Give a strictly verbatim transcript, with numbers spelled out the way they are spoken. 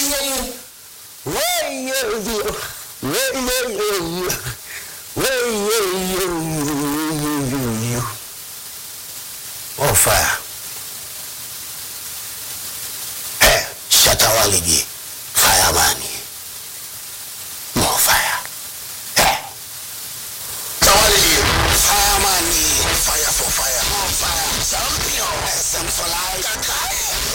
On fire. Eh, Shatawaliji, fireman. More fire. Eh. Tawaliji, fireman. Fire for fire. More fire. Champion. S M for life.